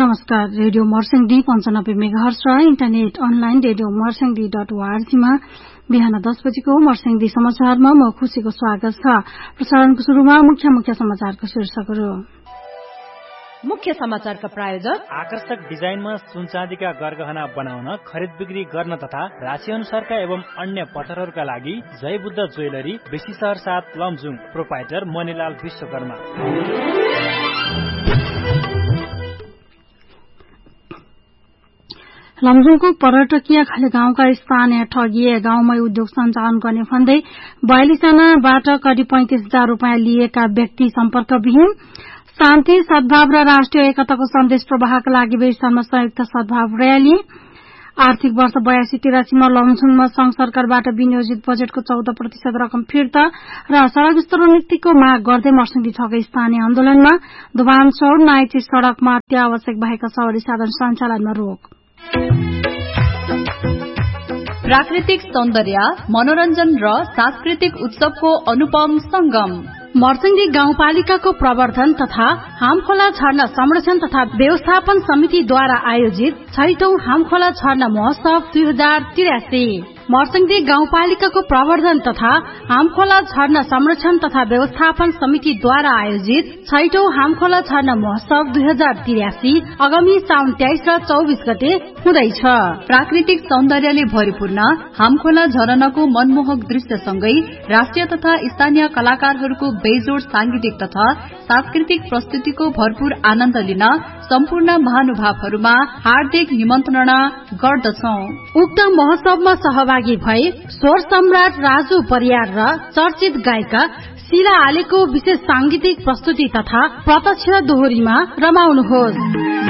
नमस्कार। Radio मर्सिङडी 95 megahertz र internet online radio मर्सिङडी.org मा बिहान 10 बजेको मर्सिङडी समाचारमा म खुशीको स्वागत छ। प्रसारणको शुरूमा मुख्य समाचारको शीर्षकहरू। मुख्य समाचारका प्रायोजक आकर्षक डिजाइनमा सुनचाँदीका गरगहना बनाउन, खरिद बिक्री गर्न तथा राशि अनुसारका एवं अन्य पत्थरहरूका लागि जय बुद्ध ज्वेलरी, बेसी शहर 7 लमजुङ, प्रोपाइटर मणिलाल विश्वकर्मा। लमजुङको पर्यटकीय गाउँका स्थानीय ठगिए गाउँमै उद्योग सञ्चालन गर्ने भन्दै 42 जनाबाट करिब 35,000 रूपियाँ लिएका व्यक्ति सम्पर्कविहीन। शान्ति, सद्भाव र राष्ट्रिय एकताको सन्देश प्रवाहका लागि बेरस्थानमा संयुक्त सद्भाव रयाली। आर्थिक वर्ष 82-83 मा लमजुङमा संघ सरकारबाट विनियोजित बजेटको 14% रकम फिर्ता र सड़क स्तरोन्नतिको माग गर्दै मर्सिङडी ठगे स्थानीय आन्दोलनमा। दोभानचौर नाइची सड़कमा अत्यावश्यक भएका सवारी साधन सञ्चालनमा रोक। प्राकृतिक सौन्दर्य, मनोरञ्जन र सांस्कृतिक उत्सवको अनुपम संगम। मर्सिङडी गाउँपालिकाको प्रवर्धन तथा हामखोला झरना संरक्षण तथा व्यवस्थापन समितिद्वारा आयोजित 6औं हामखोला झरना महोत्सव 2083। मर्सिङडी गाउँपालिकाको प्रवर्धन तथा हामखोला झरना संरक्षण तथा व्यवस्थापन समितिद्वारा आयोजित 6औं हामखोला झरना महोत्सव 2083 आगामी साउन 23 र 24 गते हुँदैछ। प्राकृतिक सौन्दर्यले भरिपूर्ण हामखोला झरनाको मनमोहक दृश्यसँगै राष्ट्रिय तथा स्थानीय कलाकारहरूको बेजोड सांगीतिक तथा सांस्कृतिक प्रस्तुतिको भरपूर आनन्द लिन सम्पूर्ण महानुभावहरूमा हार्दिक निमन्त्रणा गर्दछौं। उक्त महोत्सवमा सहभागी भई स्वर सम्राट राजु परियार र चर्चित गायिका शीला आलेको विशेष सांगीतिक प्रस्तुति तथा प्रत्यक्ष दोहोरीमा रमाउनुहोस्।